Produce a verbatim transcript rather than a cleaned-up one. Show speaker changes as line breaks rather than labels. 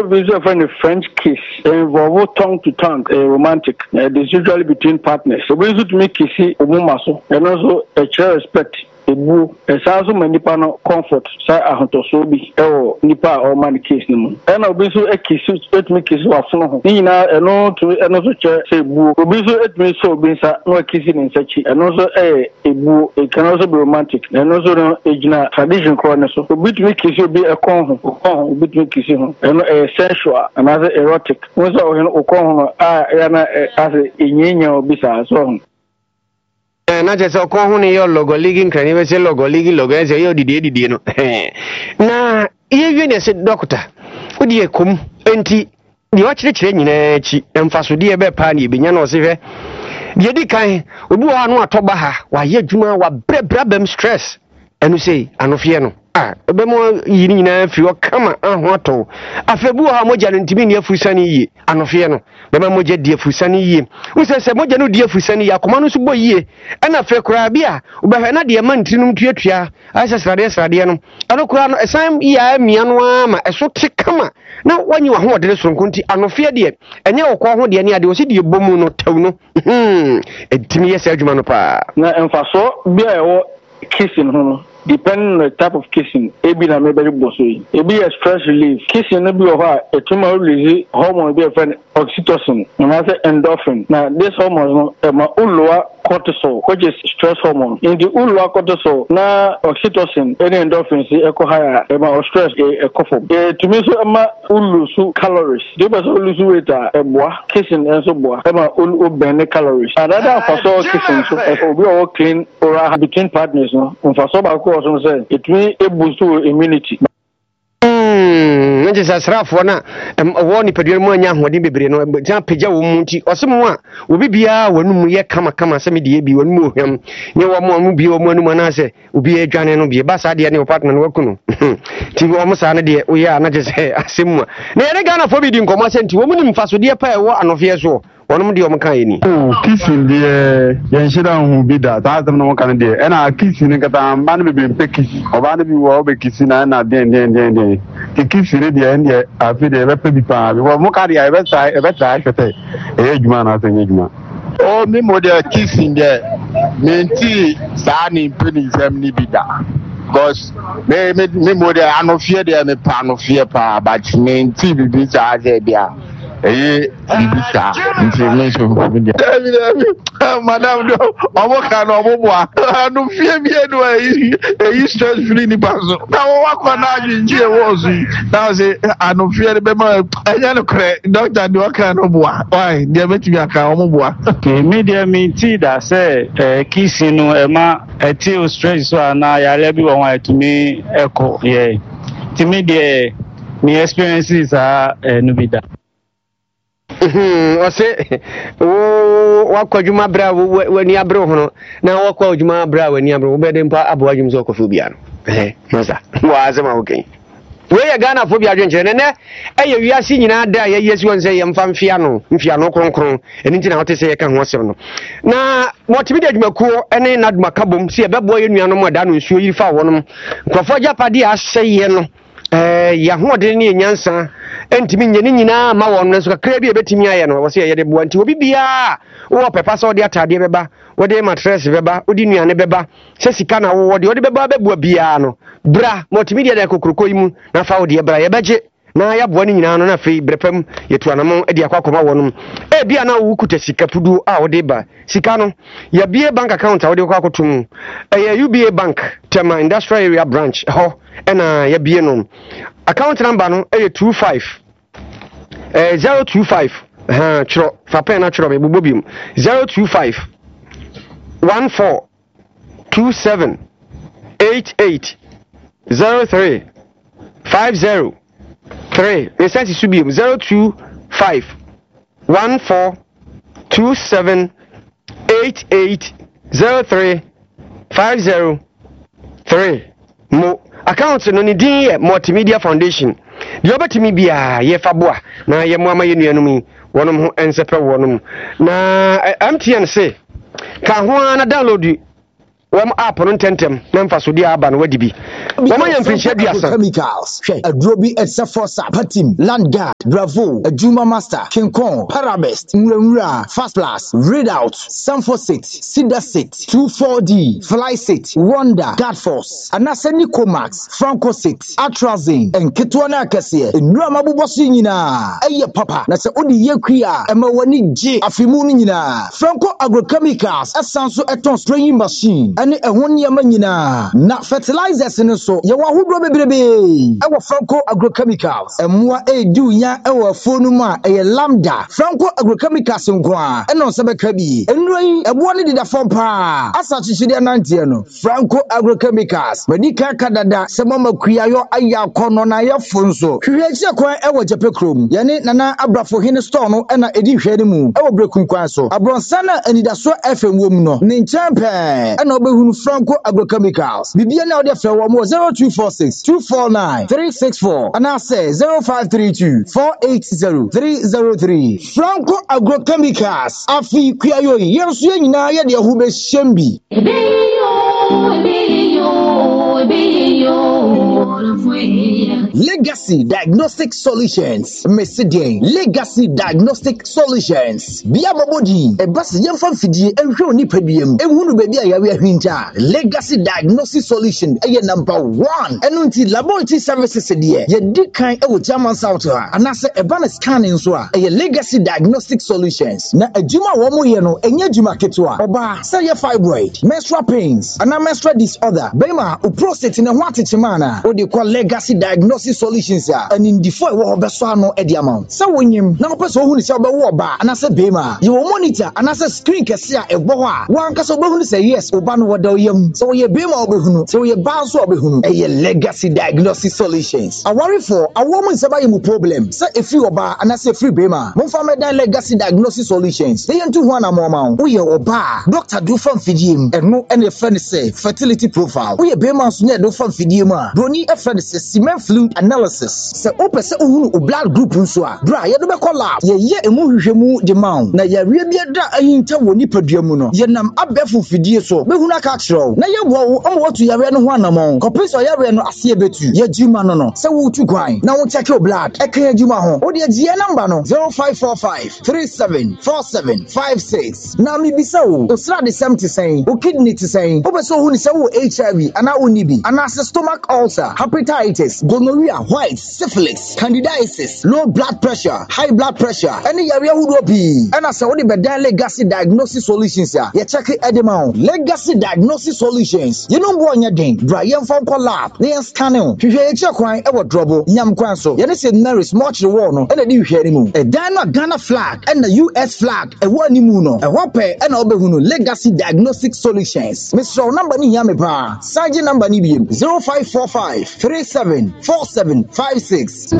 This is a French kiss involve tongue to tongue, a romantic. Uh, this is usually between partners. So we should make kissy umumaso and also a share respect. Ebu esanso manipa no comfort sa ahontoso bi ewo nipa o man case ni mu e na obi so ekisi etumi kisi wafono ho ni na eno to eno so che se ebu obi so etumi so obi sa no ekisi ni nsachi eno so eh ebu e can also be romantic eno so no ejina tradition ko ne so obi tumi kisi obi ekon ho okon ho obi tumi kisi ho eno eh sensual another erotic won so ho okon ho a ya na as enyenya obi sa so
na je so ko hu ni yo logo ligi nkani we se logo ligi logo e se yo didi didi no na ye wie ne se doctor odi ekum enti di wa kire kire nyina chi emfaso di e be pa na ebenya no se hwe di di kan obi wa no atoba ha wa ye adwuma wa brebra bem stress enu sei anofie no ah ebe mo yiri nyina fi o kama aho ato afebu ha moja no ntimi ne afusani yi anofie no bema moja di afusani yi usese moja no di afusani yi akoma no so bo yi ana fe kura bia ubehwe na de ma ntinum tuatua asa srade srade no ano kura no esan ya mia no ama eso te kama na wanyi wa ho de soronko nti anofie de enye okwa ho de ne ade o si de bomu no taw no hmm etimi yesa adwuma no pa
na emfaso bia ewo kissing ho depending on the type of kissing, ebi na me very bossy. Ebi is stress relief. Kissing no be over. Etuma release hormone be a friend oxytocin. And I say endorphin. Now this hormone no ma ulwa cortisol, which is stress hormone. In the ulwa cortisol, na oxytocin, any endorphins e echo higher. E ma stress e echo for. E to me so ma ulusu calories. They be so ulusu weight e boa. Kissing and so boa. E ma ulu burn calories. Another for so kissing so e obi o clean oral between partners no. For so ba also say it will boost immunity.
Hmm, nje sasrafo na wo ni pedwe mu anya hode bebre no jan pagya wo mu nti osemo a obi bia wanum ye kama kama se me de bi wanum ohwam nye wo mo mu bi wo mu anum na se obi adwane no bi ba sa de ne partner no wakuno ti wo mo sa ne de wo ya na je se asemu na ye Ghana fo bi di nkomo se nti wo mu ni mfaso de pa e wo anofie so wonum de o mkan yeni
kissing de yen shira hu bi da ta tam no kan de ena kissing kata mba ne be be kiss oba ne bi wo be kiss na na den den den den ki kissing de en de afi de be bi pa bi wo mo ka de e be try e be try hwete e adwuma na se adwuma
o mi mo de kissing de menti sa ni peni zam ni bi da because me me me mo de anofie de me pa anofie pa but menti bi bi sa ze bia eh bibisa information for media madam do omo kan omo boa anu fie bie do eh eh stress free ni bazo na wo wakọ na ajinji e wo zu na say anu fie be ma enya no kre doctor do kan no boa why dey metimi aka omo boa
okay media me ti da say eh kissing no e ma e ti o stress so na ya le bi won atumi eko yeah ti media me experiences are no be that
mhm ose wo wakwadwuma bra wani abre ho no na wakwadwuma bra wani abre wo be de mpa aboadwum so kofu bia no eh noza wa azema okay we ya Ghana fo bia dwenche ne ne eye wiase nyina da ye yesi won se ye mfa mfia no mfia no kronkron eni ntina wote se ye ka ho asem no na motimi de adwumakuo ene na adwumaka bom se ye bebo ye nuano mo da no nsuo yiri fa wonom krofo japade aseye no eh ya hoode ne nyansa entimi nyeni nyina ma won nso kakra bi ebetimi aye no wo se ye de bo anti obi bia wo pepa so de atade beba wo de mattress beba wo di nuane beba se sika na wo de wo de beba bebu bia no bra motimi de kokroko yimu na fa wo de bra ye beje na ya bo ni nyina no na fe brepam yetu anamo e de akwakoma wonum e bia na wo kuta sika pudu a wo de ba sika no ya bie bank account a wo de kwakotum e ya U B A bank Tema industrial area branch ho ena ya bie no account number no e two five eh zero two five ha chro fa pen na chro me bobobim zero two five one four two seven eight eight zero three five zero three essence subim zero two five one four two seven eight eight zero three five zero three mo account no ni din ye multimedia foundation di obetimi bia ye faboa na ye mo ama ye nuanum wonom ho ensepe wonom na M T N say ka ho na download wɔm app no ntɛntɛm na mfaso di aba no wadi bi wɔn yɛ mfinhyia duasa
chemicals hwɛ aduro bi ɛsɛ forsa patim landguard bravo adwuma master king kong parabest nwurawura fast plus readout sanfosit sidasit two four D flysit wonder guard force anase nicomax francosit atrazine enketewa na akɛseɛ nnura mabobɔ so nyinaa ɛyɛ papa na sɛ odi yɛkui a ɛma w'ani gye afimu no nyinaa franco agrochemicals ɛsan so ɛtɔn spraying machine ɛne ɛho nneɛma nyinaa na fertilizers no so yɛwɔ ahodoɔ bebrebe ɛwɔ franco agrochemicals ɛmmoa ɛɛdi nya ɛwɔ afuo no mu a ɛyɛ lambda franco agrochemicals nko a ɛna ɔsɛ bɛka bi nnura yi ɛboɔ no deda fam paa asa kyekyere nanteɛ no franco agrochemicals madi ka ka dada sɛ mama kuyayɔ ayɛ akɔnɔ na yɛfo nso hwehwɛ akyia kwan ɛwɔ gyepe krom yɛne nana abrafo hene store no ɛna ɛdi hwɛ no mu ɛwɔ brekum kwan so abronsa na anidaso fm wɔ mu no ne nkyɛn pɛɛ ɛna wobɛhunu franco agrochemicals bibia na wode frɛ wɔ mu zero two four six two four nine three six four anaasɛ zero five three two four eight zero three zero three franco agrochemicals afi kuyayɔ yi yɛn nso yɛ nyinaa yɛde ɛho bɛhyɛm bi Legacy Diagnostic Solutions Mesidian Legacy Diagnostic Solutions Bia Babodi e bas yemfa fidie ehwe oni padiem ehunu baby a yawe ahwinta Legacy Diagnostic Solution eye number one enu nti laboratory services de ye di kan e wo German South ha anase e ba na scanning so a eye Legacy Diagnostic Solutions na adwuma wo mo ye no enya adwuma ketewa oba say ye fibroid menstrual pains ana menstrual disorder bema o prostate ne ho atechema na o de call Legacy Diagnostic Solutions a an indifo e wo beso ano e de amount say wonyim na opeso hu ni say obewo oba anase bema ye wo monitor anase screen kese a ebo ho a wan kase obehu ni say yes oba no woda oyam so ye bema obehunu so ye ba so obehunu e ye Legacy Diagnostic Solutions awari for awo mo nseba ye mu problem say efi oba anase free bema mo fa me dan Legacy Diagnostic Solutions dey ntu ho na mo ma wo ye oba doctor do fam fidiem eno ene friend say fertility profile wo ye bema so ne do fam fidiem a broni e friend say semen fluid analysis say opese ohunu o blood group nso a bra ye do be call lab ye ye emu hwehwemu de maun na ye wie bia da ahinta woni padua mu no ye nam abefu fidie so behunu aka kyerɛw na ye bo wo omo watu yare no ho anamon kopiso yare no ase betu ye juma no no say wo tu kwan na wo check your blood e kan juma ho wo de gie number no zero five four five three seven four seven five six na mi bisa wo o sra de seventy saying o kidney ti saying obeso ohunu say wo H I V ana oni bi ana stomach ulcer hepatitis gonorrhea white syphilis candidiasis low blood pressure high blood pressure any yare hudo bi ana say wo de bedan Legacy Diagnostic Solutions ya ye check edema Legacy Diagnostic Solutions you know bo nya den bra yem fon call lab na yen scanning hwehwe ye check kwan e wo drobo nyam kwan so ye ne say Mary's much reward no ena di hwehwe ni mu e dan na Ghana flag and the U S flag e wo animu no e ho pe ena obehunu Legacy Diagnostic Solutions Mister number ni ya me pa sage number ni bi zero five four five three seven four seven five six